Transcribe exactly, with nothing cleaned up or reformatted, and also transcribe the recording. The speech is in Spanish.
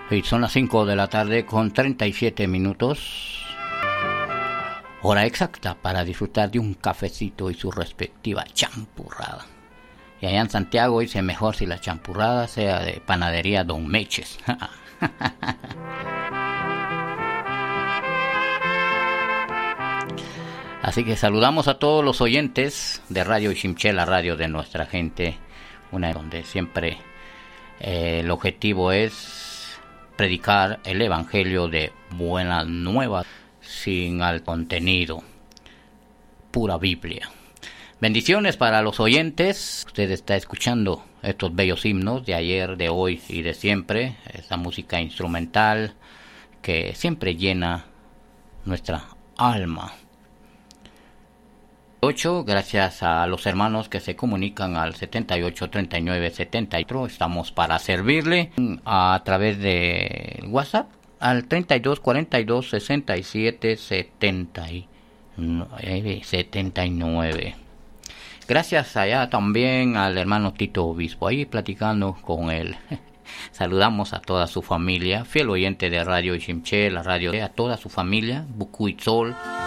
Y son las cinco de la tarde con treinta y siete minutos. Hora exacta para disfrutar de un cafecito y su respectiva champurrada. Y allá en Santiago dice mejor si la champurrada sea de panadería Don Meches. Así que saludamos a todos los oyentes de Radio Iximché, la radio de nuestra gente, una donde siempre eh, el objetivo es predicar el evangelio de buenas nuevas sin al contenido, pura Biblia. Bendiciones para los oyentes. Usted está escuchando estos bellos himnos de ayer, de hoy y de siempre, esta música instrumental que siempre llena nuestra alma. ocho, gracias a los hermanos que se comunican al setenta y ocho treinta y nueve setenta y tres, estamos para servirle a través de WhatsApp al treinta y dos cuarenta y dos sesenta y siete setenta y nueve. Gracias allá también al hermano Tito Obispo, ahí platicando con él. Saludamos a toda su familia, fiel oyente de Radio Iximché, la radio, a toda su familia, Bucuitzol,